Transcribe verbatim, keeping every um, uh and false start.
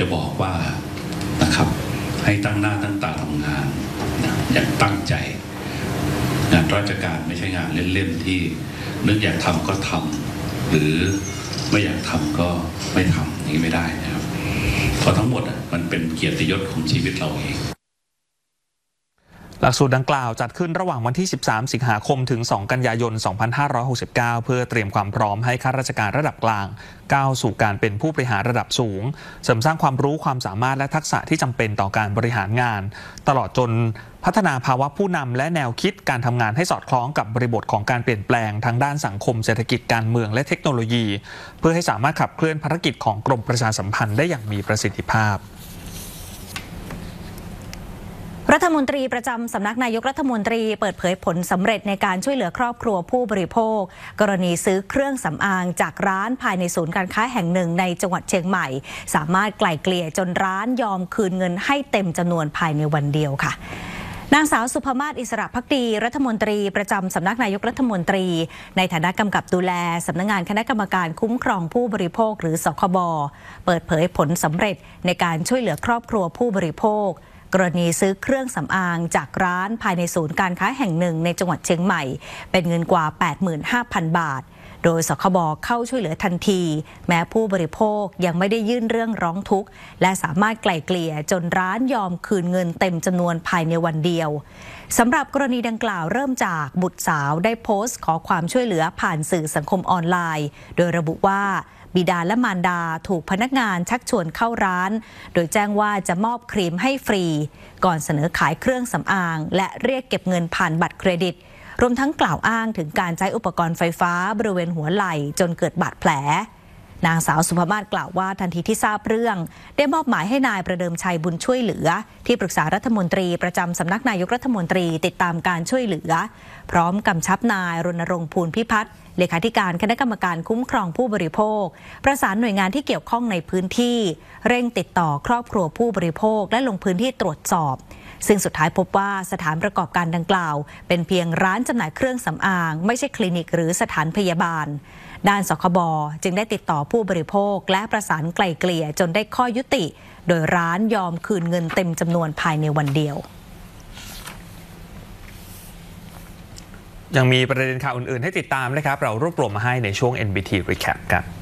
จะบอกว่านะครับให้ตั้งหน้าตั้งตาทำงานนะอย่างตั้งใจงานราชการไม่ใช่งานเล่นๆที่นึกอยากทำก็ทำหรือไม่อยากทำก็ไม่ทำอย่างนี้ไม่ได้นะครับเพราะทั้งหมดมันเป็นเกียรติยศของชีวิตเราเองหลักสูตรดังกล่าวจัดขึ้นระหว่างวันที่สิบสามสิงหาคมถึงสองกันยายนสองพันห้าร้อยหกสิบเก้าเพื่อเตรียมความพร้อมให้ข้าราชการระดับกลางก้าวสู่การเป็นผู้บริหารระดับสูงเสริมสร้างความรู้ความสามารถและทักษะที่จำเป็นต่อการบริหารงานตลอดจนพัฒนาภาวะผู้นำและแนวคิดการทำงานให้สอดคล้องกับบริบทของการเปลี่ยนแปลงทางด้านสังคมเศรษฐกิจการเมืองและเทคโนโลยีเพื่อให้สามารถขับเคลื่อนภารกิจของกรมประชาสัมพันธ์ได้อย่างมีประสิทธิภาพรัฐมนตรีประจำสำนักนายกรัฐมนตรีเปิดเผยผลสำเร็จในการช่วยเหลือครอบครัวผู้บริโภคกรณีซื้อเครื่องสำอางจากร้านภายในศูนย์การค้าแห่งหนึ่งในจังหวัดเชียงใหม่สามารถไกล่เกลี่ยจนร้านยอมคืนเงินให้เต็มจำนวนภายในวันเดียวค่ะนางสาวสุภมาศอิสระภักดีรัฐมนตรีประจำสำนักนายกรัฐมนตรีในฐานะกำกับดูแลสำนักงานคณะกรรมการคุ้มครองผู้บริโภคหรือสคบเปิดเผยผลสำเร็จในการช่วยเหลือครอบครัวผู้บริโภคกรณีซื้อเครื่องสำอางจากร้านภายในศูนย์การค้าแห่งหนึ่งในจังหวัดเชียงใหม่เป็นเงินกว่า แปดหมื่นห้าพัน บาทโดยสคบเข้าช่วยเหลือทันทีแม้ผู้บริโภคยังไม่ได้ยื่นเรื่องร้องทุกข์และสามารถไกล่เกลี่ยจนร้านยอมคืนเงินเต็มจำนวนภายในวันเดียวสำหรับกรณีดังกล่าวเริ่มจากบุตรสาวได้โพสต์ขอความช่วยเหลือผ่านสื่อสังคมออนไลน์โดยระบุว่าบิดาและมารดาถูกพนักงานชักชวนเข้าร้านโดยแจ้งว่าจะมอบครีมให้ฟรีก่อนเสนอขายเครื่องสำอางและเรียกเก็บเงินผ่านบัตรเครดิตรวมทั้งกล่าวอ้างถึงการใช้อุปกรณ์ไฟฟ้าบริเวณหัวไหล่จนเกิดบาดแผลนางสาวสุภมาศกล่าวว่าทันทีที่ทราบเรื่องได้มอบหมายให้นายประเดิมชัยบุญช่วยเหลือที่ปรึกษารัฐมนตรีประจำสำนักนายกรัฐมนตรีติดตามการช่วยเหลือพร้อมกำชับนายรณรงค์ภูลพิพัฒน์เลขาธิการคณะกรรมการคุ้มครองผู้บริโภคประสานหน่วยงานที่เกี่ยวข้องในพื้นที่เร่งติดต่อครอบครัวผู้บริโภคและลงพื้นที่ตรวจสอบซึ่งสุดท้ายพบว่าสถานประกอบการดังกล่าวเป็นเพียงร้านจำหน่ายเครื่องสำอางไม่ใช่คลินิกหรือสถานพยาบาลด้านสคบจึงได้ติดต่อผู้บริโภคและประสานไกล่เกลี่ยจนได้ข้อยุติโดยร้านยอมคืนเงินเต็มจำนวนภายในวันเดียวยังมีประเด็นข่าวอื่นๆให้ติดตามนะครับเรารวบรวมมาให้ในช่วง เอ็น บี ที Recap กัน